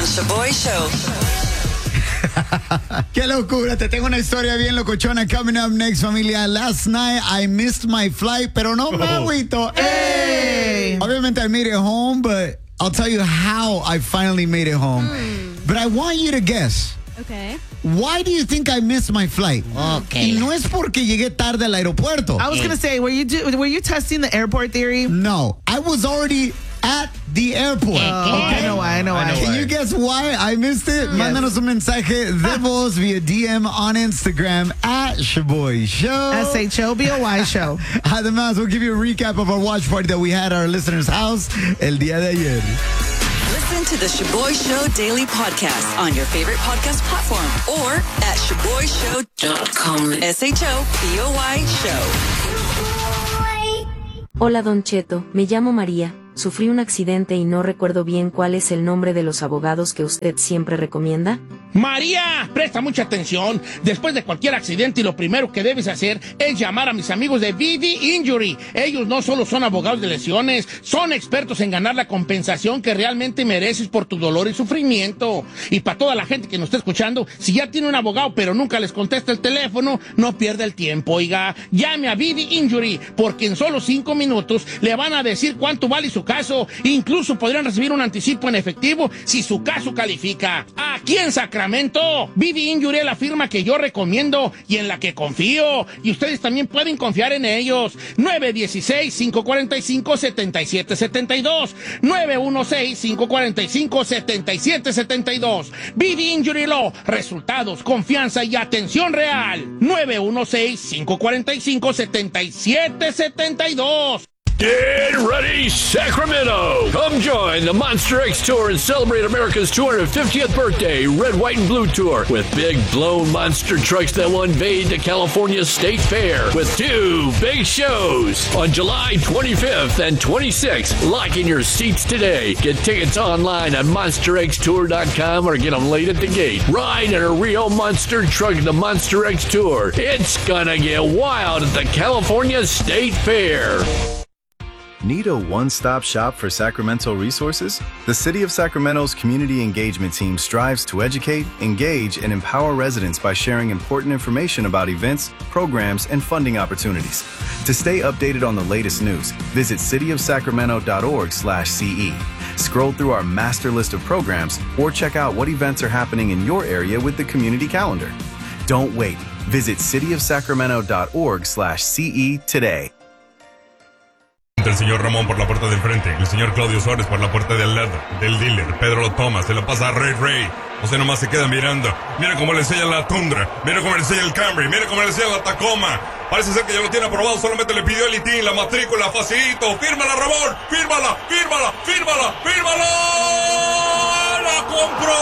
on Shaboy Show. Qué locura, te tengo una historia bien locochona coming up next, familia. Last night I missed my flight, pero no me agüito. Hey! Obviamente I made it home, but I'll tell you how I finally made it home. But I want you to guess. Okay. Why do you think I missed my flight? Okay. Y no es porque llegué tarde al aeropuerto. I was going to say, were you testing the airport theory? No, I was already at the airport. I know why. Can you guess why I missed it? Yes. Mándanos un mensaje de voz via DM on Instagram at Shaboy Show. SHOBOY Show. Además, we'll give you a recap of our watch party that we had at our listeners' house el día de ayer. Listen to the Shaboy Show Daily Podcast on your favorite podcast platform or at ShaboyShow.com. SHOBOY Show. Hola Don Cheto, me llamo María, sufrí un accidente y no recuerdo bien cuál es el nombre de los abogados que usted siempre recomienda. María, presta mucha atención. Después de cualquier accidente, lo primero que debes hacer es llamar a mis amigos de BD Injury. Ellos no solo son abogados de lesiones, son expertos en ganar la compensación que realmente mereces por tu dolor y sufrimiento. Y para toda la gente que nos está escuchando, si ya tiene un abogado pero nunca les contesta el teléfono, no pierda el tiempo, oiga. Llame a BD Injury, porque en solo 5 minutos le van a decir cuánto vale su caso. Incluso podrían recibir un anticipo en efectivo si su caso califica. Aquí en Sacramento, BD Injury es la firma que yo recomiendo y en la que confío. Y ustedes también pueden confiar en ellos. 916-545-7772. 916-545-7772. BD Injury Law. Resultados, confianza y atención real. 916-545-7772. Get ready, Sacramento! Come join the Monster X Tour and celebrate America's 250th birthday Red, White, and Blue Tour with big blown monster trucks that will invade the California State Fair with 2 big shows on July 25th and 26th. Lock in your seats today. Get tickets online at MonsterXTour.com or get them late at the gate. Ride in a real monster truck, the Monster X Tour. It's gonna get wild at the California State Fair. Need a one-stop shop for Sacramento resources? The City of Sacramento's Community Engagement Team strives to educate, engage, and empower residents by sharing important information about events, programs, and funding opportunities. To stay updated on the latest news, visit cityofsacramento.org/CE. Scroll through our master list of programs or check out what events are happening in your area with the community calendar. Don't wait. Visit cityofsacramento.org/CE today. El señor Ramón por la puerta del frente, el señor Claudio Suárez por la puerta de al lado, del dealer, Pedro lo toma, se lo pasa a Ray, o sea, nomás se queda mirando, mira cómo le enseña la Tundra, mira cómo le enseña el Camry, mira cómo le enseña la Tacoma, parece ser que ya lo tiene aprobado, solamente le pidió el ITIN, la matrícula, facilito, fírmala Ramón, fírmala, la compró,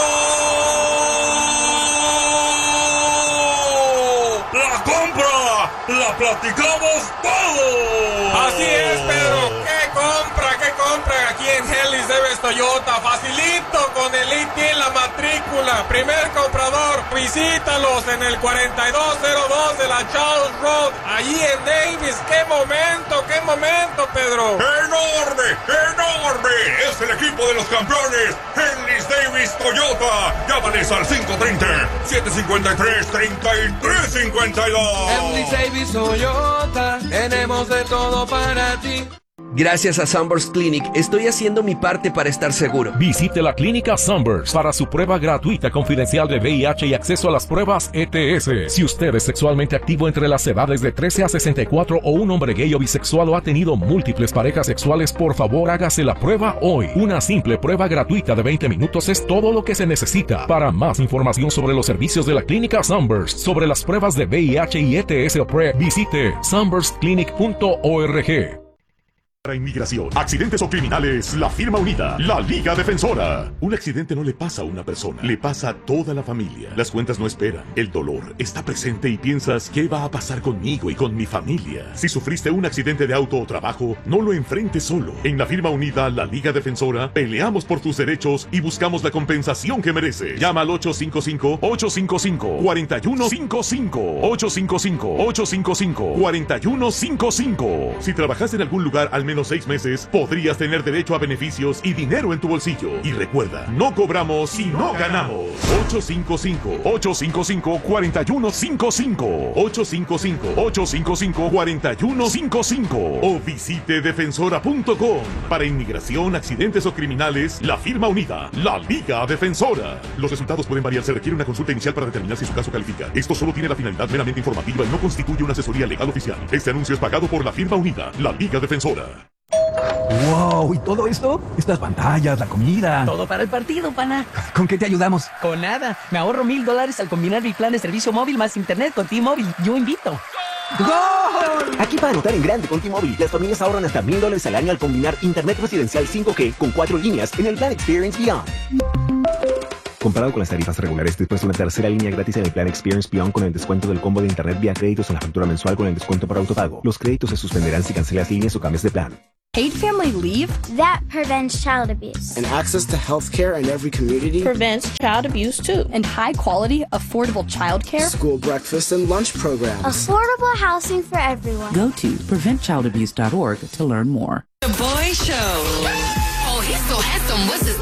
la platicamos todo. Así es, Pedro. ¿Qué compra aquí en Hellis Davis Toyota? Facilito con el ITIN, la matrícula. Primer comprador, visítalos en el 4202 de la Charles Road, allí en Davis. ¡Qué momento, Pedro! ¡Enorme! Es el equipo de los campeones, Hellis Davis Toyota. Llámales al 530-753-3352. Hellis Davis Toyota, tenemos de todo para ti. Gracias a Sunburst Clinic, estoy haciendo mi parte para estar seguro. Visite la clínica Sunburst para su prueba gratuita confidencial de VIH y acceso a las pruebas ETS. Si usted es sexualmente activo entre las edades de 13 a 64 o un hombre gay o bisexual o ha tenido múltiples parejas sexuales, por favor hágase la prueba hoy. Una simple prueba gratuita de 20 minutos es todo lo que se necesita. Para más información sobre los servicios de la clínica Sunburst, sobre las pruebas de VIH y ETS o PrEP, visite sunburstclinic.org. Inmigración, accidentes o criminales, la firma unida, la Liga Defensora. Un accidente no le pasa a una persona, le pasa a toda la familia. Las cuentas no esperan, el dolor está presente y piensas, ¿qué va a pasar conmigo y con mi familia? Si sufriste un accidente de auto o trabajo, no lo enfrentes solo. En la firma unida, la Liga Defensora, peleamos por tus derechos y buscamos la compensación que mereces. Llama al 855-855-4155. 855-855-4155. Si trabajaste en algún lugar al menos menos 6 meses, podrías tener derecho a beneficios y dinero en tu bolsillo. Y recuerda, no cobramos si no ganamos. 855-855-4155. 855-855-4155. O visite defensora.com. Para inmigración, accidentes o criminales, la firma unida, la Liga Defensora. Los resultados pueden variar. Se requiere una consulta inicial para determinar si su caso califica. Esto solo tiene la finalidad meramente informativa y no constituye una asesoría legal oficial. Este anuncio es pagado por la firma unida, la Liga Defensora. ¡Wow! ¿Y todo esto? Estas pantallas, la comida. Todo para el partido, pana. ¿Con qué te ayudamos? Con nada. Me ahorro $1,000 al combinar mi plan de servicio móvil más internet con T-Mobile. Yo invito. ¡Gol! Aquí para anotar en grande con T-Mobile, las familias ahorran hasta $1,000 al año al combinar internet residencial 5G con 4 líneas en el plan Experience Beyond. Comparado con las tarifas regulares, después de una tercera línea gratis en el plan Experience Beyond con el descuento del combo de internet vía créditos en la factura mensual con el descuento por autopago. Los créditos se suspenderán si cancelas líneas o cambias de plan. Paid family leave? That prevents child abuse. And access to health care in every community? Prevents child abuse too. And high quality, affordable child care? School breakfast and lunch programs. Affordable housing for everyone. Go to preventchildabuse.org to learn more. The Boy Show. Oh, he's so handsome. What's his